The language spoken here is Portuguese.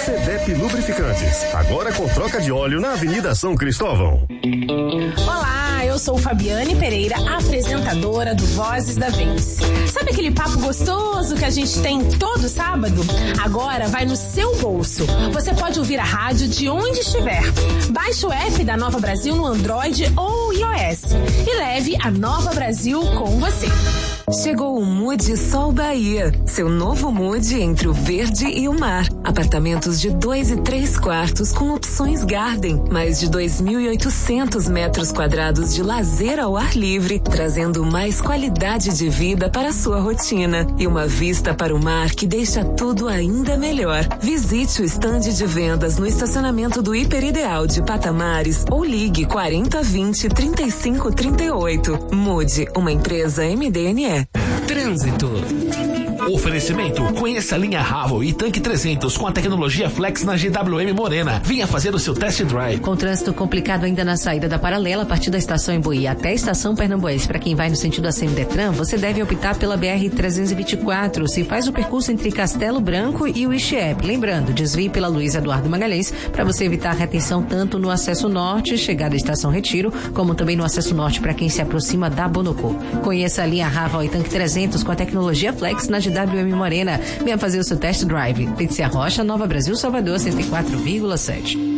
CDEP Lubrificantes, agora com troca de óleo na Avenida São Cristóvão. Olá, eu sou Fabiane Pereira, apresentadora do Vozes da Vez. Sabe aquele papo gostoso que a gente tem todo sábado? Agora vai no seu bolso. Você pode ouvir a rádio de onde estiver. Baixe o app da Nova Brasil no Android ou iOS e leve a Nova Brasil com você. Chegou o Mood Sol Bahia, seu novo Mood entre o verde e o mar. Apartamentos de 2 e 3 quartos com opções Garden, mais de 2.800 metros quadrados de lazer ao ar livre, trazendo mais qualidade de vida para a sua rotina e uma vista para o mar que deixa tudo ainda melhor. Visite o estande de vendas no estacionamento do Hiper Ideal de Patamares ou ligue 4020-3538. Mood, uma empresa MDNE. Trânsito. Oferecimento: conheça a linha Ravel e Tanque 300 com a tecnologia Flex na GWM Morena. Venha fazer o seu test drive. Com trânsito complicado ainda na saída da Paralela, a partir da estação Embuí até a estação Pernambuense. Para quem vai no sentido ACM-Detran, você deve optar pela BR-324. Se faz o percurso entre Castelo Branco e o Ixiepe. Lembrando, desvie pela Luiz Eduardo Magalhães para você evitar retenção tanto no acesso norte, chegada à estação Retiro, como também no acesso norte para quem se aproxima da Bonocô. Conheça a linha Ravel e Tanque 300 com a tecnologia Flex na GWM Morena. Venha fazer o seu test drive. Letícia Rocha, Nova Brasil, Salvador, 104,7.